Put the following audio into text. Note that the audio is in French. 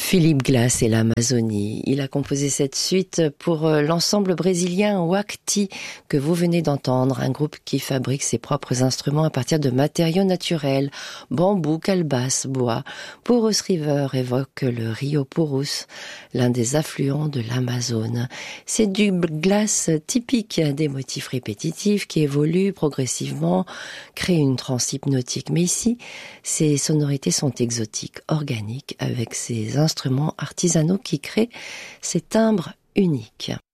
Philippe Glass et l'Amazonie. Il a composé cette suite pour l'ensemble brésilien Waqti que vous venez d'entendre, un groupe qui fabrique ses propres instruments à partir de matériaux naturels, bambou, calebasse, bois. Purus River évoque le Rio Purus, l'un des affluents de l'Amazone. C'est du glace typique, des motifs répétitifs qui évoluent progressivement, créent une transe hypnotique. Mais ici, ces sonorités sont exotiques, organiques, avec ces instruments artisanaux qui créent ces timbres uniques.